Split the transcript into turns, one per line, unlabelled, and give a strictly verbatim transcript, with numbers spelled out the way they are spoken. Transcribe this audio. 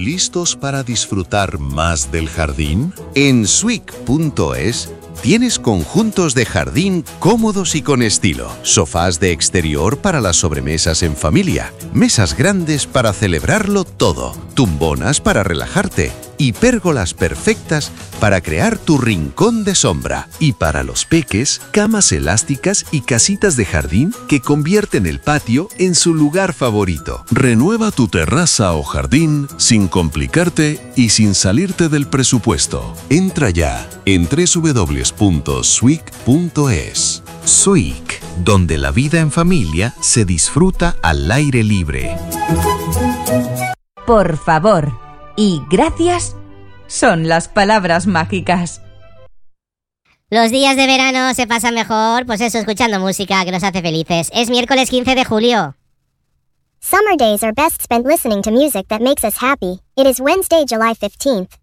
¿Listos para disfrutar más del jardín? En Swick punto es tienes conjuntos de jardín cómodos y con estilo, sofás de exterior para las sobremesas en familia, mesas grandes para celebrarlo todo, tumbonas para relajarte y pérgolas perfectas para crear tu rincón de sombra. Y para los peques, camas elásticas y casitas de jardín que convierten el patio en su lugar favorito. Renueva tu terraza o jardín sin complicarte y sin salirte del presupuesto. Entra ya en doble u doble u doble u punto swick punto es. Swick, donde la vida en familia se disfruta al aire libre.
Por favor y gracias son las palabras mágicas.
Los días de verano se pasan mejor, pues eso, escuchando música que nos hace felices. Es miércoles quince de julio.
Summer days are best spent listening to music that makes us happy. It is Wednesday, July fifteenth.